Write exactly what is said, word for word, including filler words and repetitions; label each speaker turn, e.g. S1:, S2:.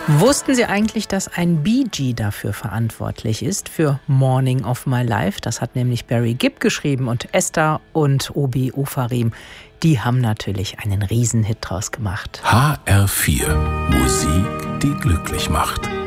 S1: Wussten Sie eigentlich, dass ein Bee Gee dafür verantwortlich ist, für Morning of My Life? Das hat nämlich Barry Gibb geschrieben und Esther und Obi Ofarim, die haben natürlich einen Riesenhit draus gemacht.
S2: H R vier. Musik, die glücklich macht.